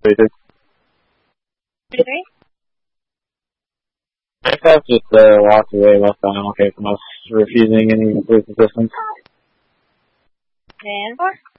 completed. Sorry? Aircraft just walked away westbound okay from us, refusing any police assistance. And?